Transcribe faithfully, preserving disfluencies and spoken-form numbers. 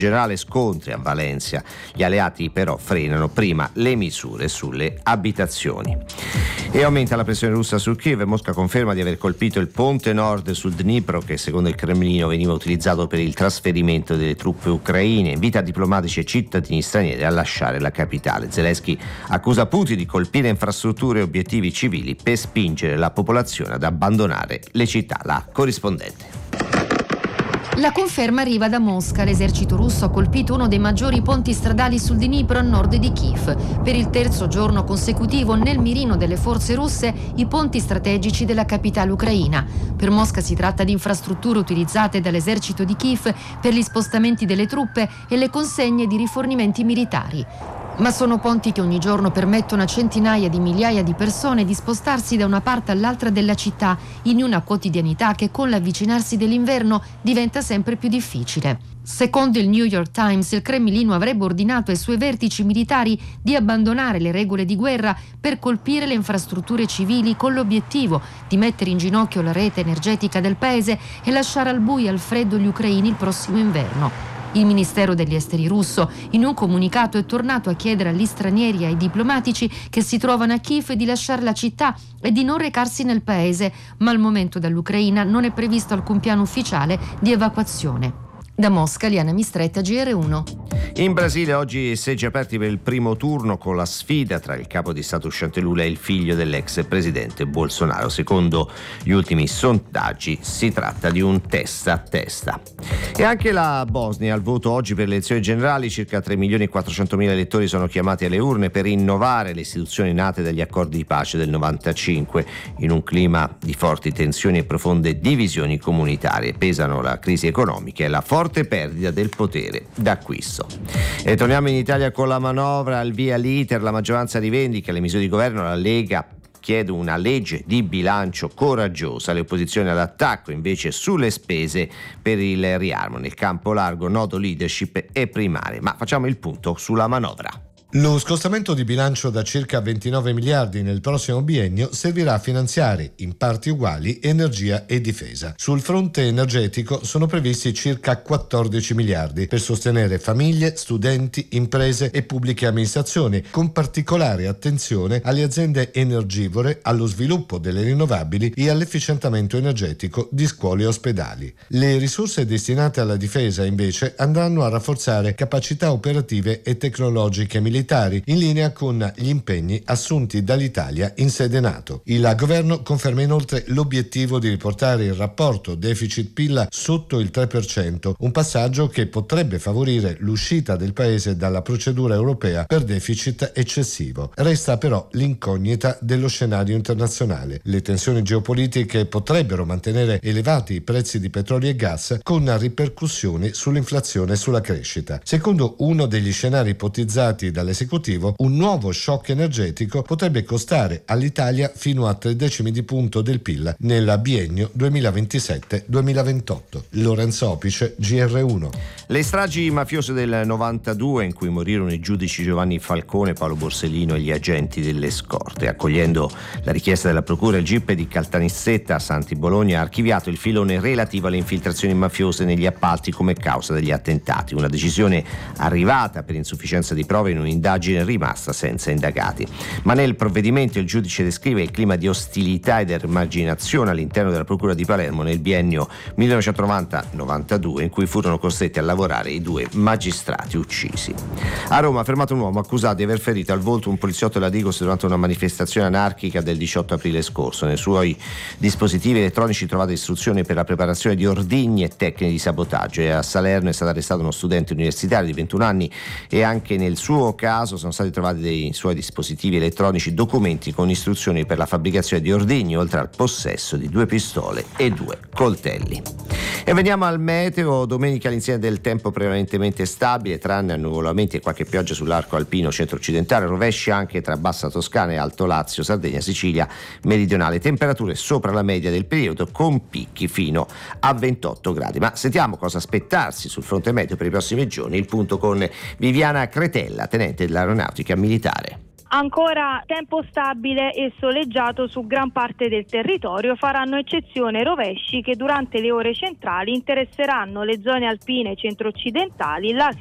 generale scontri a Valencia. Gli alleati però frenano prima le misure sulle abitazioni. E aumenta la pressione russa su Kiev. Mosca conferma di aver colpito il ponte nord sul Dnipro, che secondo il Cremlino veniva utilizzato per il trasferimento delle truppe ucraine. Invita diplomatici e cittadini stranieri a lasciare la capitale. Zelensky accusa Putin di colpire infrastrutture e obiettivi civili per spingere la popolazione ad abbandonare le città. La corrispondente. La conferma arriva da Mosca. L'esercito russo ha colpito uno dei maggiori ponti stradali sul Dnipro a nord di Kiev. Per il terzo giorno consecutivo nel mirino delle forze russe i ponti strategici della capitale ucraina. Per Mosca si tratta di infrastrutture utilizzate dall'esercito di Kiev per gli spostamenti delle truppe e le consegne di rifornimenti militari. Ma sono ponti che ogni giorno permettono a centinaia di migliaia di persone di spostarsi da una parte all'altra della città in una quotidianità che con l'avvicinarsi dell'inverno diventa sempre più difficile. Secondo il New York Times, il Cremlino avrebbe ordinato ai suoi vertici militari di abbandonare le regole di guerra per colpire le infrastrutture civili con l'obiettivo di mettere in ginocchio la rete energetica del paese e lasciare al buio e al freddo gli ucraini il prossimo inverno. Il Ministero degli Esteri russo in un comunicato è tornato a chiedere agli stranieri e ai diplomatici che si trovano a Kiev di lasciare la città e di non recarsi nel paese, ma al momento dall'Ucraina non è previsto alcun piano ufficiale di evacuazione. Da Mosca, Liana Mistretta, G R uno. In Brasile oggi seggi aperti per il primo turno con la sfida tra il capo di Stato Uscente Lula e il figlio dell'ex presidente Bolsonaro. Secondo gli ultimi sondaggi si tratta di un testa a testa. E anche la Bosnia al voto oggi per le elezioni generali. Circa tre milioni e quattrocentomila elettori sono chiamati alle urne per rinnovare le istituzioni nate dagli accordi di pace del novantacinque. In un clima di forti tensioni e profonde divisioni comunitarie pesano la crisi economica e la forte perdita del potere d'acquisto. E torniamo in Italia con la manovra. Al via l'iter, la maggioranza rivendica le misure di governo, la Lega chiede una legge di bilancio coraggiosa, le opposizioni all'attacco invece sulle spese per il riarmo. Nel campo largo nodo leadership e primarie, ma facciamo il punto sulla manovra. Lo scostamento di bilancio da circa ventinove miliardi nel prossimo biennio servirà a finanziare in parti uguali energia e difesa. Sul fronte energetico sono previsti circa quattordici miliardi per sostenere famiglie, studenti, imprese e pubbliche amministrazioni, con particolare attenzione alle aziende energivore, allo sviluppo delle rinnovabili e all'efficientamento energetico di scuole e ospedali. Le risorse destinate alla difesa invece andranno a rafforzare capacità operative e tecnologiche militari, in linea con gli impegni assunti dall'Italia in sede NATO. Il governo conferma inoltre l'obiettivo di riportare il rapporto deficit-P I L sotto il tre per cento, un passaggio che potrebbe favorire l'uscita del paese dalla procedura europea per deficit eccessivo. Resta però l'incognita dello scenario internazionale. Le tensioni geopolitiche potrebbero mantenere elevati i prezzi di petrolio e gas, con ripercussioni sull'inflazione e sulla crescita. Secondo uno degli scenari ipotizzati dalle esecutivo, un nuovo shock energetico potrebbe costare all'Italia fino a tre decimi di punto del P I L nel biennio duemilaventisette duemilaventotto. Lorenzo Opice, G R uno. Le stragi mafiose del novantadue, in cui morirono i giudici Giovanni Falcone, Paolo Borsellino e gli agenti delle scorte. Accogliendo la richiesta della procura, il G I P di Caltanissetta a Santi Bologna ha archiviato il filone relativo alle infiltrazioni mafiose negli appalti come causa degli attentati. Una decisione arrivata per insufficienza di prove in un'indagine rimasta senza indagati. Ma nel provvedimento il giudice descrive il clima di ostilità ed emarginazione all'interno della procura di Palermo nel biennio millenovecentonovanta novantadue, in cui furono costretti a lavorare i due magistrati uccisi. A Roma ha fermato un uomo accusato di aver ferito al volto un poliziotto della Digos durante una manifestazione anarchica del diciotto aprile scorso. Nei suoi dispositivi elettronici trovate istruzioni per la preparazione di ordigni e tecniche di sabotaggio. E a Salerno è stato arrestato uno studente universitario di ventuno anni e anche nel suo caso sono stati trovati dei suoi dispositivi elettronici documenti con istruzioni per la fabbricazione di ordigni, oltre al possesso di due pistole e due coltelli. E veniamo al meteo. Domenica l'insieme del tempo prevalentemente stabile, tranne annuvolamenti e qualche pioggia sull'arco alpino centro-occidentale, rovesci anche tra Bassa Toscana e Alto Lazio, Sardegna, Sicilia meridionale. Temperature sopra la media del periodo, con picchi fino a ventotto gradi. Ma sentiamo cosa aspettarsi sul fronte meteo per i prossimi giorni. Il punto con Viviana Cretella, tenente dell'aeronautica militare. Ancora tempo stabile e soleggiato su gran parte del territorio, faranno eccezione rovesci che durante le ore centrali interesseranno le zone alpine centro-occidentali, la